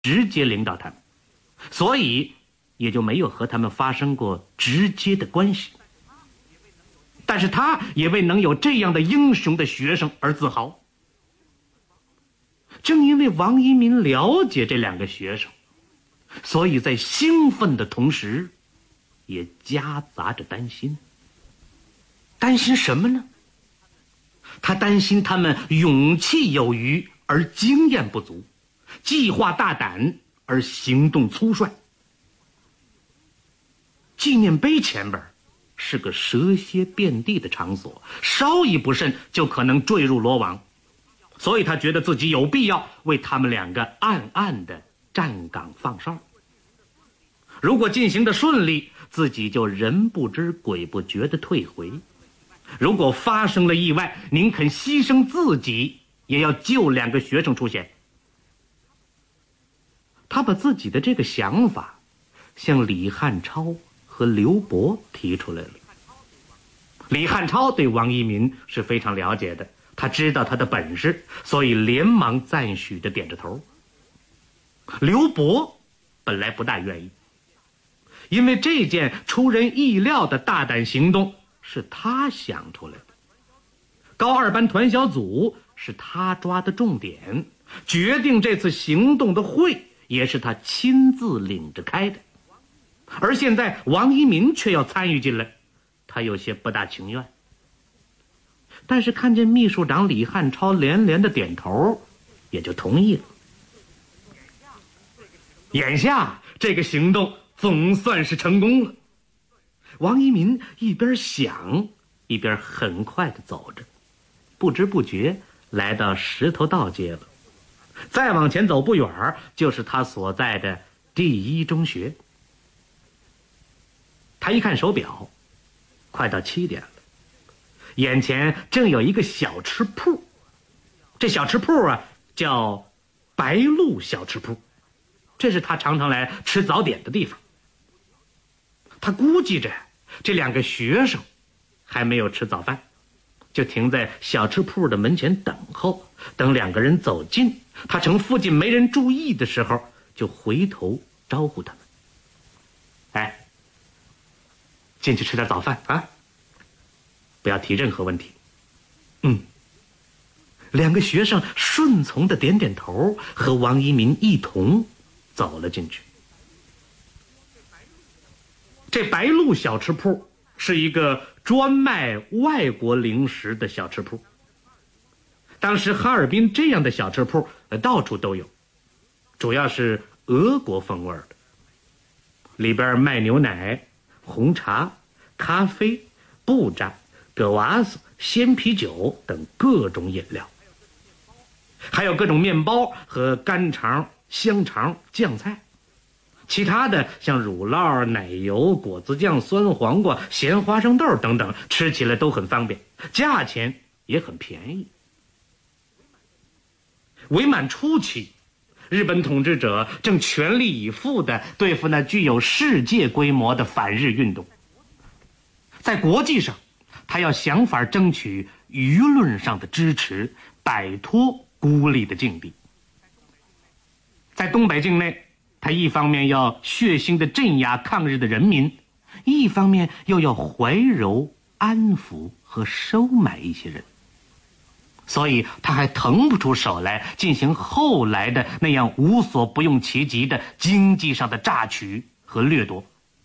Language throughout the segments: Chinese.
直接领导他们，所以也就没有和他们发生过直接的关系。但是他也为能有这样的英雄的学生而自豪。正因为王一民了解这两个学生，所以在兴奋的同时也夹杂着担心。担心什么呢？他担心他们勇气有余而经验不足，计划大胆而行动粗率。纪念碑前边是个蛇蝎遍地的场所，稍一不慎就可能坠入罗网，所以他觉得自己有必要为他们两个暗暗的站岗放哨。如果进行的顺利，自己就人不知鬼不觉的退回；如果发生了意外，宁肯牺牲自己也要救两个学生出现。他把自己的这个想法向李汉超和刘伯提出来了。李汉超对王一民是非常了解的，他知道他的本事，所以连忙赞许地点着头。刘伯本来不大愿意，因为这件出人意料的大胆行动是他想出来的，高二班团小组是他抓的重点，决定这次行动的会也是他亲自领着开的。而现在王一民却要参与进来，他有些不大情愿。但是看见秘书长李汉超连连的点头，也就同意了。眼下这个行动总算是成功了。王一民一边想一边很快地走着，不知不觉来到石头道街了。再往前走不远就是他所在的第一中学。他一看手表，快到7点了，眼前正有一个小吃铺。这小吃铺叫白鹿小吃铺，这是他常常来吃早点的地方。他估计着这两个学生还没有吃早饭，就停在小吃铺的门前等候，等两个人走近，他趁附近没人注意的时候就回头招呼他们。哎，进去吃点早饭啊，不要提任何问题。两个学生顺从的点点头，和王一民一同走了进去。这白鹿小吃铺是一个专卖外国零食的小吃铺。当时哈尔滨这样的小吃铺到处都有，主要是俄国风味的，里边卖牛奶、红茶、咖啡、布扎、葛瓦斯、鲜啤酒等各种饮料，还有各种面包和干肠、香肠、酱菜。其他的像乳酪、奶油、果子酱、酸黄瓜、咸花生豆等等，吃起来都很方便，价钱也很便宜。伪满初期，日本统治者正全力以赴地对付那具有世界规模的反日运动。在国际上，他要想法争取舆论上的支持，摆脱孤立的境地。在东北境内，他一方面要血腥地镇压抗日的人民，一方面又要怀柔、安抚和收买一些人，所以他还腾不出手来进行后来的那样无所不用其极的经济上的榨取和掠夺。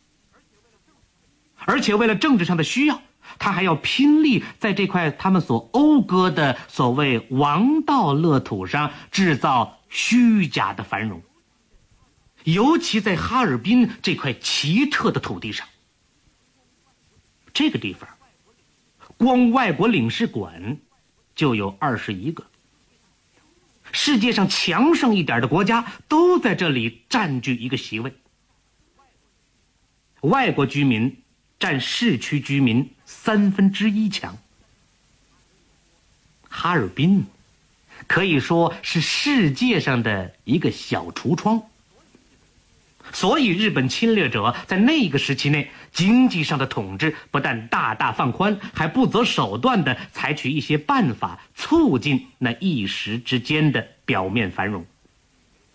而且为了政治上的需要，他还要拼力在这块他们所讴歌的所谓王道乐土上制造虚假的繁荣。尤其在哈尔滨这块奇特的土地上，这个地方光外国领事馆就有21个，世界上强盛一点的国家都在这里占据一个席位。外国居民占市区居民1/3强。哈尔滨可以说是世界上的一个小橱窗，所以日本侵略者在那个时期内经济上的统治不但大大放宽，还不择手段地采取一些办法促进那一时之间的表面繁荣。